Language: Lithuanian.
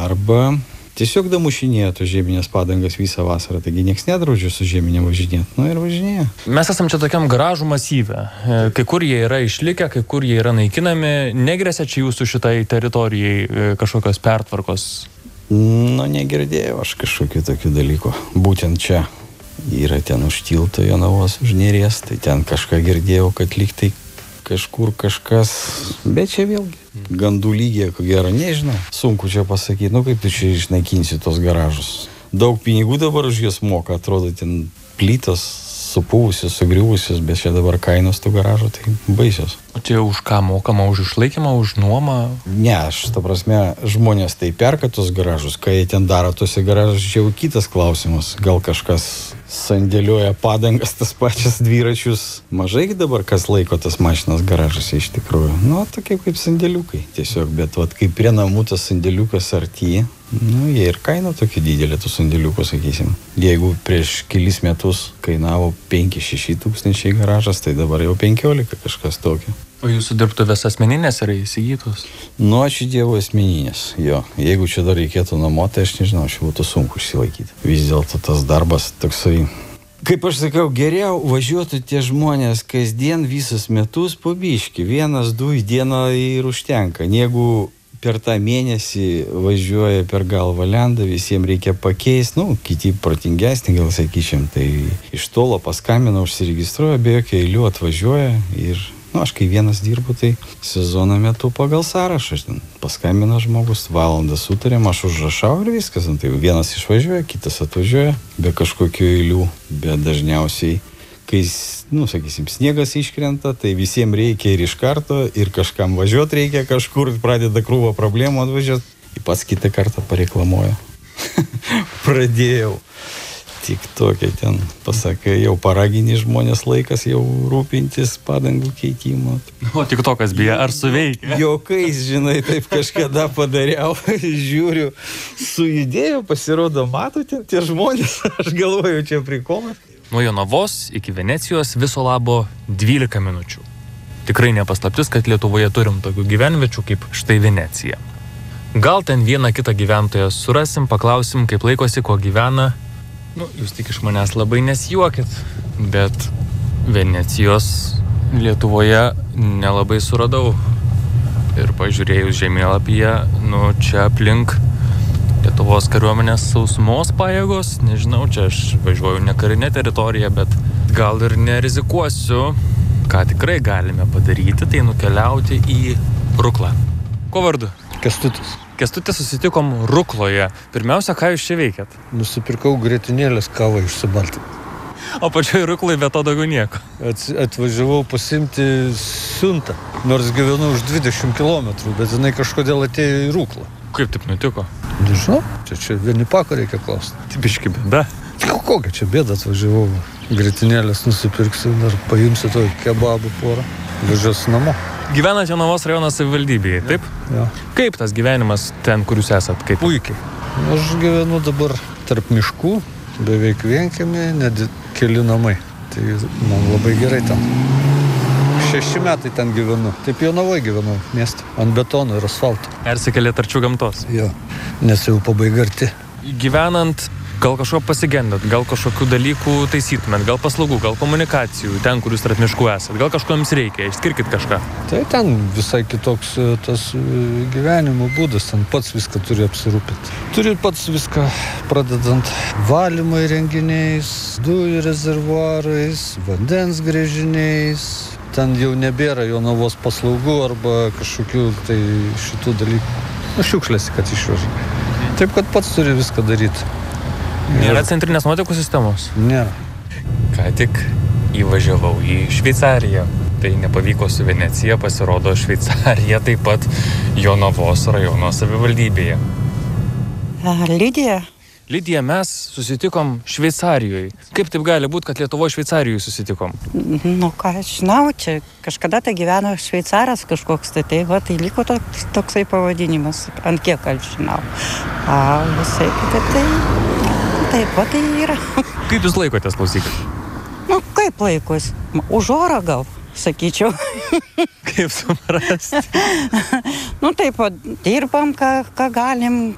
Arba tiesiog damušinėja tos žieminės padangas visą vasarą, taigi nieks nedraudžia su žieminė važinėti, ir važinėja. Mes esam čia tokiam garažų masyve. Kai kur jie yra išlikę, kai kur jie yra naikinami. Negresia čia jūsų šitai teritorijai kažkokios pertvarkos? Negirdėjau aš kažkokių tokių dalykų. Būtent čia yra ten už tilto Jonavos, už Neries, tai ten kažką girdėjau, kad lyg tai kažkur kažkas, bet čia vėlgi gandų lygiai, ko gero, nežinau. Sunku čia pasakyti, kaip tu čia išnaikinsi tos garažus. Daug pinigų dabar už jas moka, atrodo, ten plytas supūvusios, sugriuvusios, bet čia dabar kainos tų garažų, tai baisios. O čia už ką mokama, už išlaikymą, už nuomą? Ne, ta prasme, žmonės tai perka tos garažus, ką jie ten daro tose garažus, čia jau kitas klausimas. Gal kažkas sandėliuoja padangas, tas pačias dviračius. Mažai dabar kas laiko tas mašinas garažuose iš tikrųjų. Tokie kaip sandėliukai tiesiog, bet kaip prie namų tas sandėliukas arti, jie ir kaina tokia didelė tų sandėliukų, sakysim. Jeigu prieš kelis metus kainavo 5-6 tūkstančiai garažas, tai dabar jau 15 kažkas tokio. O jūsų dirbtuvės asmeninės yra įsigytos? Ačiū Dievui, asmeninės, jo. Jeigu čia dar reikėtų namo, tai aš nežinau, čia būtų sunku išsilaikyti. Vis dėlto tas darbas toksai, kaip aš sakau, geriau važiuotų tie žmonės kasdien visus metus po biškį. 1-2 į dieną ir užtenka. Jeigu per tą mėnesį važiuoja per galvą lendą, visiems reikia pakeisti, kiti protingesni, gal sakyčiam, tai iš tolo paskambina, užsiregistruoja, be jokio eilių atvažiuoja ir aš kai vienas dirbu, tai sezono metu pagal sąrašą. Paskambina žmogus, valandą sutarėm, aš užrašau ir viskas. Tai vienas išvažiuoja, kitas atvažiuoja, be kažkokių eilių, bet dažniausiai, kai, sakysim, sniegas iškrenta, tai visiems reikia ir iš karto, ir kažkam važiuoti reikia kažkur, pradeda krūvą problemų atvažiuoti. Ir pats kitą kartą pareklamuoja. Pradėjau. Tik tokia ten, pasakai, jau paragini žmonės laikas jau rūpintis padangų keitimo. O tik tokas beje, ar suveikia? Jokais, žinai, taip kažkada padariau, žiūriu, sujudėjau, pasirodo, matote, tie žmonės, aš galvoju, čia prikolas. Nuo Jonavos iki Venecijos viso labo 12 minučių. Tikrai nepaslaptis, kad Lietuvoje turim tokių gyvenviečių kaip štai Venecija. Gal ten vieną kitą gyventoją surasim, paklausim, kaip laikosi, kuo gyvena. Jūs tik iš manęs labai nesijuokit, bet Venecijos Lietuvoje nelabai suradau. Ir pažiūrėjus žemėlapyje, čia aplink Lietuvos kariuomenės sausumos pajėgos, nežinau, čia aš važiuoju ne karinę teritoriją, bet gal ir nerizikuosiu. Ką tikrai galime padaryti, tai nukeliauti į Ruklą. Ko vardu? Kęstutis. Kęstutis, susitikom Rukloje. Pirmiausia, ką jūs čia veikiat? Nusipirkau grietinėlės kavą iš Subaltį. O pačioj Ruklai be to daugiau nieko. Atvažiavau pasimti siuntą, nors gyvenu už 20 km, bet jinai kažkodėl atėjo į Ruklą. Kaip taip nutiko? Nežinau, čia vieni pako reikia klausti. Tipiški bėda. Kokia čia bėda, atvažiavau. Grietinėlės nusipirksiu, dar paimsiu tokį kebabų porą. Važiuosiu namo. Gyvenat Jonavos rajono savivaldybėje, taip? Jo. Kaip tas gyvenimas ten, kur jūs esat? Kaip? Puikiai. Aš gyvenu dabar tarp miškų, beveik vienkiemį, net keli namai. Tai man labai gerai ten. 6 metai ten gyvenu. Taip Jonavoje gyvenu miestą. Ant betono ir asfalto. Persikėlėt arčiau gamtos? Jo, nes jau pabaiga arti. Gyvenant, gal kažko pasigendat, gal kažkokių dalykų taisytumėt, gal paslaugų, gal komunikacijų, ten, kur jūs tarp miškų esat, gal kažko jums reikia, išskirkit kažką. Tai ten visai kitoks tas gyvenimo būdas, ten pats viską turi apsirūpinti. Turi pats viską, pradedant valymo įrenginiais, dujų rezervuarais, vandens gręžiniais. Ten jau nebėra Jonavos paslaugų arba kažkokių tai šitų dalykų. Šiukšlėsi, kad išveža. Taip, kad pats turi viską daryti. Nėra centrinės nuotekų sistemos? Nėra. Ką tik įvažiavau į Šveicariją. Tai nepavyko su Venecija, pasirodo Šveicarija taip pat Jonavos rajono savivaldybėje. Lidija. Lidija, mes susitikom Šveicarijoje. Kaip taip gali būti, kad Lietuvoje Šveicarijoje susitikom? Ką aš žinau, čia kažkada tai gyveno šveicaras kažkoks, tai liko toksai pavadinimas, ant kiek aš žinau. Visai kita tai... Taip, tai yra. Kaip jūs laikotės, klausykit? Kaip laikos? Už orą gal, sakyčiau. Kaip suprasti? Taip, dirbam, ką galim.